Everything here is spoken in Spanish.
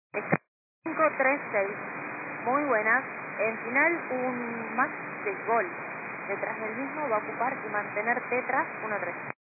Está 536. Muy buenas. En final, un match de gol. Detrás del mismo va a ocupar y mantener Tetras 1-3.